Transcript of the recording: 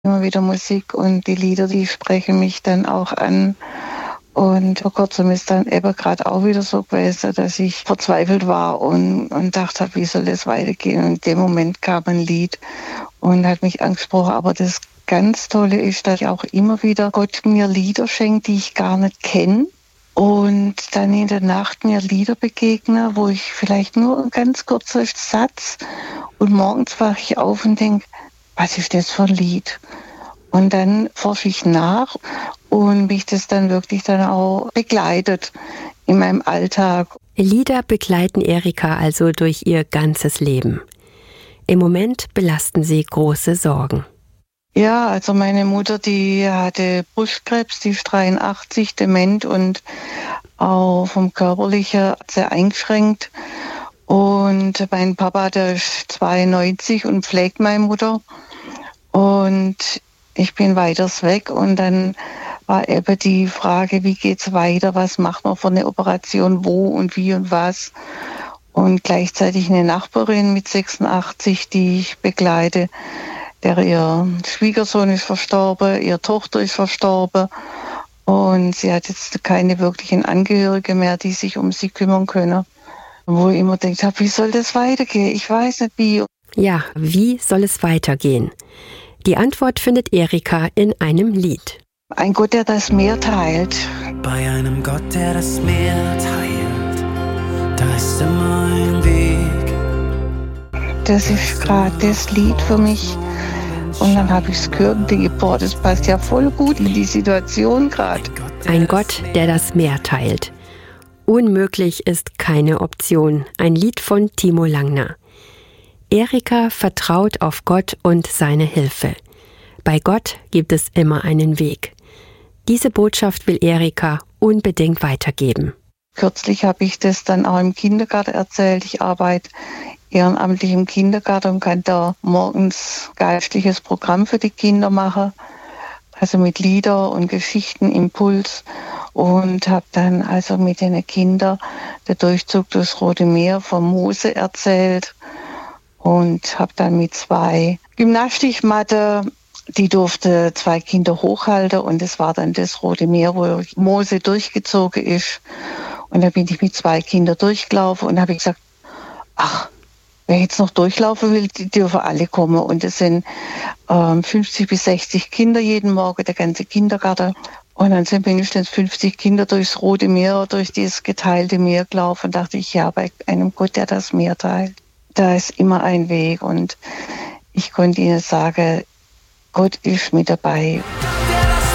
immer wieder Musik und die Lieder, die sprechen mich dann auch an. Und vor kurzem ist dann eben gerade auch wieder so gewesen, dass ich verzweifelt war und dachte, wie soll das weitergehen? Und in dem Moment kam ein Lied und hat mich angesprochen. Aber das ganz Tolle ist, dass ich auch immer wieder Gott mir Lieder schenkt, die ich gar nicht kenne. Und dann in der Nacht mir Lieder begegne, wo ich vielleicht nur ein ganz kurzer Satz und morgens wache ich auf und denke, was ist das für ein Lied? Und dann forsche ich nach und mich das dann wirklich dann auch begleitet in meinem Alltag. Lieder begleiten Erika also durch ihr ganzes Leben. Im Moment belasten sie große Sorgen. Ja, also meine Mutter, die hatte Brustkrebs, die ist 83, dement und auch vom Körperlichen sehr eingeschränkt. Und mein Papa, der ist 92 und pflegt meine Mutter. Und ich bin weiters weg und dann war eben die Frage, wie geht's weiter, was macht man für eine Operation, wo und wie und was. Und gleichzeitig eine Nachbarin mit 86, die ich begleite, ihr Schwiegersohn ist verstorben, ihre Tochter ist verstorben und sie hat jetzt keine wirklichen Angehörige mehr, die sich um sie kümmern können. Wo ich immer denke, wie soll das weitergehen? Ich weiß nicht wie. Ja, wie soll es weitergehen? Die Antwort findet Erika in einem Lied. Ein Gott, der das Meer teilt. Bei einem Gott, der das Meer teilt, da ist immer ein Weg. Das ist gerade das Lied für mich. Und dann habe ich es gehört und denke, boah, das passt ja voll gut in die Situation gerade. Ein Gott, der das Meer teilt. Unmöglich ist keine Option. Ein Lied von Timo Langner. Erika vertraut auf Gott und seine Hilfe. Bei Gott gibt es immer einen Weg. Diese Botschaft will Erika unbedingt weitergeben. Kürzlich habe ich das dann auch im Kindergarten erzählt. Ich arbeite ehrenamtlich im Kindergarten und kann da morgens geistliches Programm für die Kinder machen. Also mit Lieder und Geschichten, Impuls. Und habe dann also mit den Kindern den Durchzug durchs Rote Meer von Mose erzählt. Und habe dann mit 2 Gymnastikmatte, die durfte 2 Kinder hochhalten und es war dann das Rote Meer, wo Mose durchgezogen ist. Und da bin ich mit 2 Kindern durchgelaufen und habe gesagt, ach, wer jetzt noch durchlaufen will, die dürfen alle kommen. Und es sind 50 bis 60 Kinder jeden Morgen, der ganze Kindergarten. Und dann sind mindestens 50 Kinder durchs Rote Meer, durch dieses geteilte Meer gelaufen. Und dachte ich, ja, bei einem Gott, der das Meer teilt, da ist immer ein Weg. Und ich konnte ihnen sagen, Gott ist mit dabei.